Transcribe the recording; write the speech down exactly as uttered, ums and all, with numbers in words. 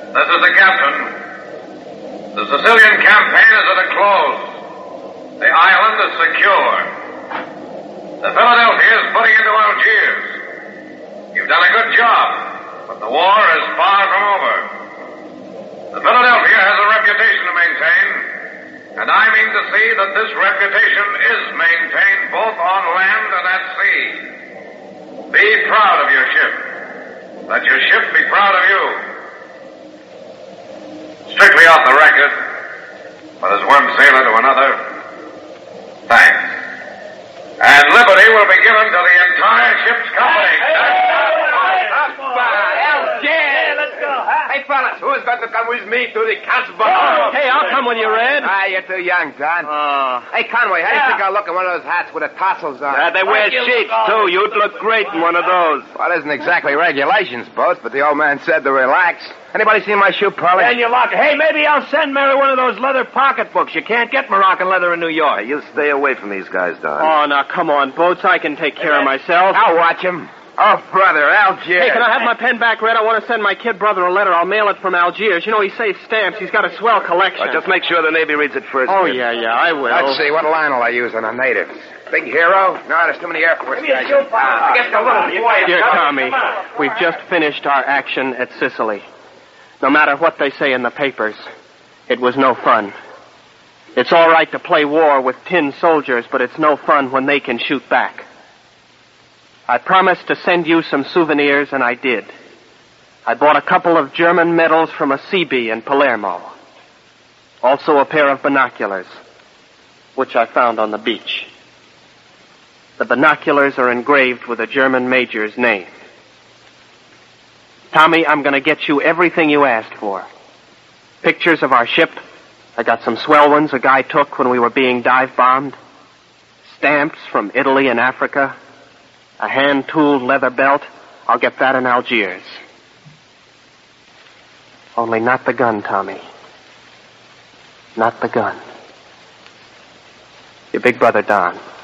This is the captain. The Sicilian campaign is at a close. The island is secure. The Philadelphia is putting into Algiers. You've done a good job, but the war is far from over. The Philadelphia has a reputation to maintain, and I mean to see that this reputation is maintained both on land and at sea. Be proud of your ship. Let your ship be proud of you. Strictly off the record, but as one sailor to another, thanks. And liberty will be given to the entire ship's company. Yeah, let's go. Hey, fellas, who's going to come with me to the count's bar? Hey, I'll come with you, Red. Ah, you're too young, John. Oh. Hey, Conway, how do you think I look in one of those hats with the tassels on? Uh, they wear sheets, too. You'd look great in one of those. Well, it isn't exactly regulations, boats, but the old man said to relax. Anybody see my shoe polish? And you lock it. Hey, maybe I'll send Mary one of those leather pocketbooks. You can't get Moroccan leather in New York. You stay away from these guys, Don. Oh, now, come on, Boats. I can take care of myself. I'll watch him. Oh, brother, Algiers. Hey, can I have my pen back, Red? I want to send my kid brother a letter. I'll mail it from Algiers. You know, he saves stamps. He's got a swell collection. Uh, just make sure the Navy reads it first. Oh, kid. yeah, yeah, I will. Let's see, what line will I use on the natives? Big hero? No, there's too many Air Force guys. Ah, Dear Tommy, we've just finished our action at Sicily. No matter what they say in the papers, it was no fun. It's all right to play war with tin soldiers, but it's no fun when they can shoot back. I promised to send you some souvenirs, and I did. I bought a couple of German medals from a C B in Palermo. Also a pair of binoculars, which I found on the beach. The binoculars are engraved with a German major's name. Tommy, I'm going to get you everything you asked for. Pictures of our ship. I got some swell ones a guy took when we were being dive-bombed. Stamps from Italy and Africa. A hand-tooled leather belt. I'll get that in Algiers. Only not the gun, Tommy. Not the gun. Your big brother, Don.